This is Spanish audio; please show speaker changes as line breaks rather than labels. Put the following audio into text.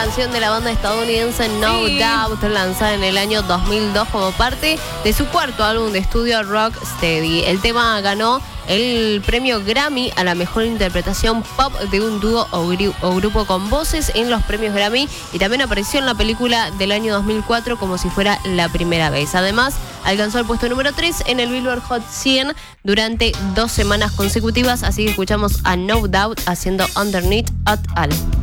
canción de la banda estadounidense No Doubt, lanzada en el año 2002 como parte de su cuarto álbum de estudio Rocksteady. El tema ganó el premio Grammy a la mejor interpretación pop de un dúo o grupo con voces en los premios Grammy, y también apareció en la película del año 2004 como si fuera la primera vez. Además, alcanzó el puesto número 3 en el Billboard Hot 100 durante 2 semanas consecutivas, así que escuchamos a No Doubt haciendo Underneath It All.